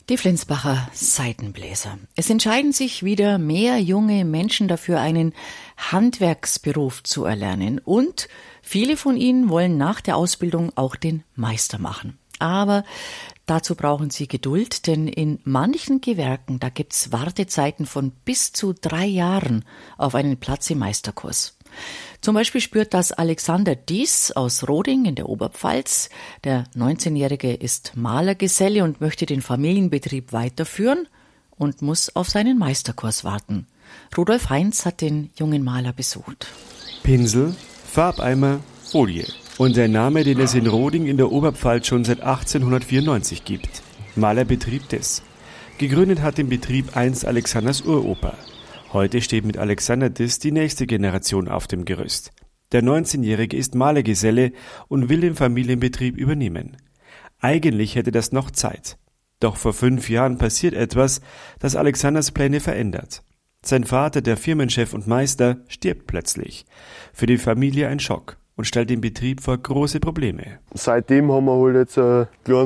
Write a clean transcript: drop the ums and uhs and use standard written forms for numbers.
Die Flensbacher Saitenbläser. Es entscheiden sich wieder mehr junge Menschen dafür, einen Handwerksberuf zu erlernen. Und viele von ihnen wollen nach der Ausbildung auch den Meister machen. Aber dazu brauchen sie Geduld, denn in manchen Gewerken, da gibt's Wartezeiten von bis zu 3 Jahren auf einen Platz im Meisterkurs. Zum Beispiel spürt das Alexander Dies aus Roding in der Oberpfalz. Der 19-Jährige ist Malergeselle und möchte den Familienbetrieb weiterführen und muss auf seinen Meisterkurs warten. Rudolf Heinz hat den jungen Maler besucht. Pinsel, Farbeimer, Folie. Und der Name, den es in Roding in der Oberpfalz schon seit 1894 gibt. Malerbetrieb Diss. Gegründet hat den Betrieb einst Alexanders Uropa. Heute steht mit Alexander Diss die nächste Generation auf dem Gerüst. Der 19-Jährige ist Malergeselle und will den Familienbetrieb übernehmen. Eigentlich hätte das noch Zeit. Doch vor 5 Jahren passiert etwas, das Alexanders Pläne verändert. Sein Vater, der Firmenchef und Meister, stirbt plötzlich. Für die Familie ein Schock und stellt den Betrieb vor große Probleme. Seitdem haben wir halt jetzt ein kleines